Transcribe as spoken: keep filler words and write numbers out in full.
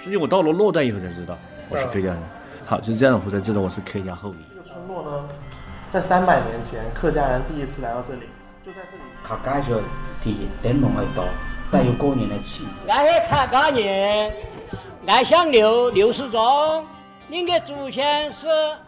实际我到了洛段以后才知道我是客家人。好，就这样我才知道我是客家后裔。 这个村落呢，在三百年前客家人第一次来到这里，就在这里。 客家就的灯笼会多，带有过年的气氛。 我是客家人，我姓刘，刘世忠，您的祖先是